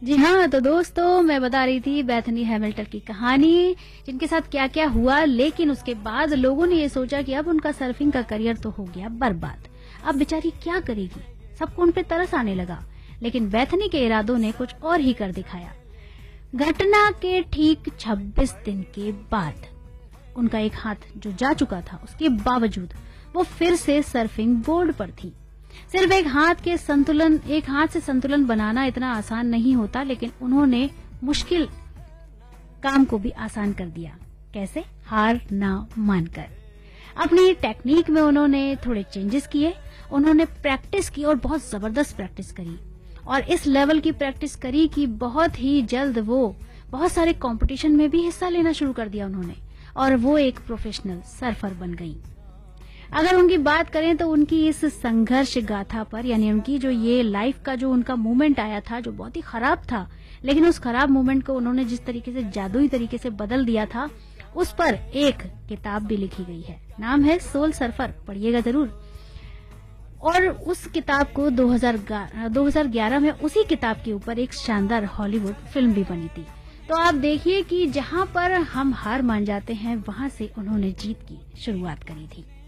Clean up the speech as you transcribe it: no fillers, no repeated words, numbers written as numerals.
जी हाँ, तो दोस्तों मैं बता रही थी बेथनी हैमिल्टन की कहानी, जिनके साथ क्या क्या हुआ। लेकिन उसके बाद लोगों ने ये सोचा कि अब उनका सर्फिंग का करियर तो हो गया बर्बाद, अब बेचारी क्या करेगी। सबको उन पे तरस आने लगा, लेकिन बेथनी के इरादों ने कुछ और ही कर दिखाया। घटना के ठीक 26 दिन के बाद उनका एक हाथ जो जा चुका था, उसके बावजूद वो फिर से सर्फिंग बोर्ड पर थी। सिर्फ एक हाथ से संतुलन बनाना इतना आसान नहीं होता, लेकिन उन्होंने मुश्किल काम को भी आसान कर दिया। कैसे? हार ना मानकर। अपनी टेक्निक में उन्होंने थोड़े चेंजेस किए, उन्होंने प्रैक्टिस की और बहुत जबरदस्त प्रैक्टिस करी, और इस लेवल की प्रैक्टिस करी कि बहुत ही जल्द वो बहुत सारे कंपटीशन में भी हिस्सा लेना शुरू कर दिया उन्होंने, और वो एक प्रोफेशनल सर्फर बन गई। अगर उनकी बात करें तो उनकी इस संघर्ष गाथा पर, यानी उनकी जो ये लाइफ का जो उनका मोमेंट आया था जो बहुत ही खराब था, लेकिन उस खराब मोमेंट को उन्होंने जिस तरीके से जादुई तरीके से बदल दिया था, उस पर एक किताब भी लिखी गई है। नाम है सोल सर्फर, पढ़िएगा जरूर। और उस किताब को 2011 में उसी किताब के ऊपर एक शानदार हॉलीवुड फिल्म भी बनी थी। तो आप देखिए कि जहां पर हम हार मान जाते हैं, वहां से उन्होंने जीत की शुरुआत करी थी।